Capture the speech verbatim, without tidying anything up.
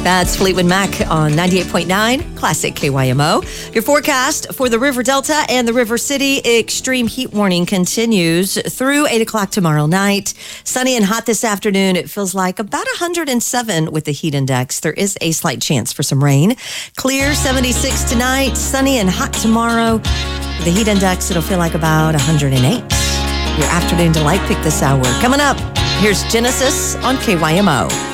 That's Fleetwood Mac on ninety-eight point nine Classic K Y M O. Your forecast for the River Delta and the River City. Extreme heat warning continues through eight o'clock tomorrow night. Sunny and hot this afternoon. It feels like about one hundred seven with the heat index. There is a slight chance for some rain. Clear seventy-six tonight. Sunny and hot tomorrow. The heat index, it'll feel like about one hundred eight. Your afternoon delight pick this hour. Coming up, here's Genesis on K Y M O.